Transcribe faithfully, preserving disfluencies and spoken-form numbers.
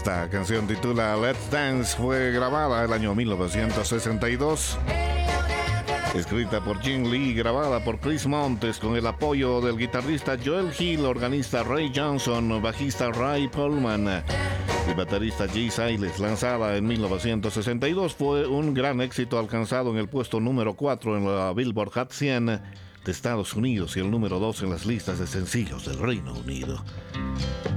Esta canción titula Let's Dance, fue grabada el año mil novecientos sesenta y dos. Escrita por Gene Lee, grabada por Chris Montes con el apoyo del guitarrista Joel Hill, organista Ray Johnson, bajista Ray Pullman y baterista G. Siles. Lanzada en mil novecientos sesenta y dos, fue un gran éxito, alcanzado en el puesto número cuatro en la Billboard Hot cien de Estados Unidos y el número dos en las listas de sencillos del Reino Unido.